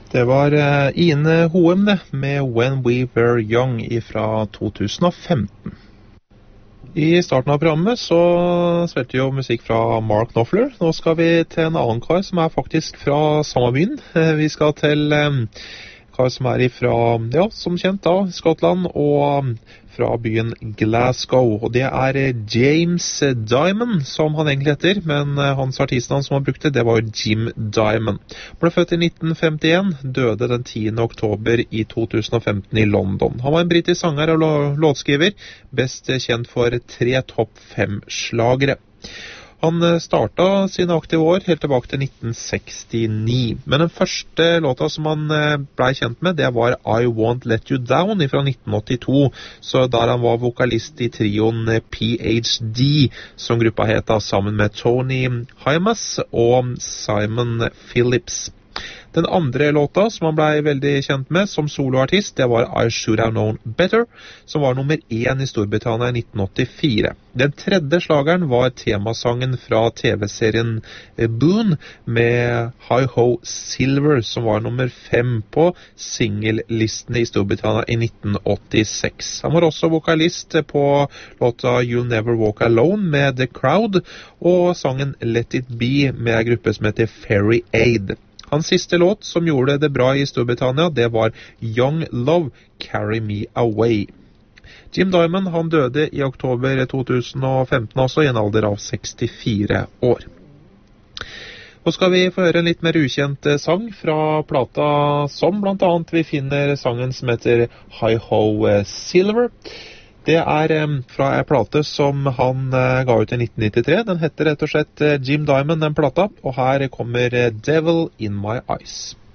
Det var Ine Hoem det, med When We Were Young fra 2015. I starten av programmet så spilte jo musikk fra Mark Knopfler. Nå skal vi til en annen kar som faktisk fra samme byen. Vi skal til kar som ifra, ja, som kjent da, Skottland og fra byen Glasgow. Og det James Diamond som han egentlig heter, men hans artistnavn som han brukte, det var Jim Diamond. Ble født i 1951, døde den 10. oktober i 2015 i London. Han var en britisk sanger og låtskriver, best kjent for 3 topp 5 slagere. Han startet sine aktive år helt tilbake til 1969, men den første låta som han ble kjent med, det var I Won't Let You Down fra 1982, så der han var vokalist i trioen PhD, som gruppa het da, sammen med Tony Hymas og Simon Phillips. Den andre låta som han ble veldig kjent med som soloartist, det var I Should Have Known Better, som var nummer 1 i Storbritannia i 1984. Den tredje slageren var temasangen fra TV-serien Boone med Hi Ho Silver, som var nummer 5 på singellistene i Storbritannia i 1986. Han var også vokalist på låta You'll Never Walk Alone med The Crowd, og sangen Let It Be med en gruppe som heter Fairy Aid. Hans siste låt som gjorde det bra i Storbritannia, det var Young Love, Carry Me Away. Jim Diamond, han døde i oktober 2015 også, i en alder av 64 år. Nå skal vi få høre en litt mer ukjent sang fra plata, som blant annet vi finner sangen som heter Hi Ho Silver. Det fra en plate som han ga ut i 1993. Den heter rett og slett Jim Diamond, den plata, og her kommer Devil in My Eyes.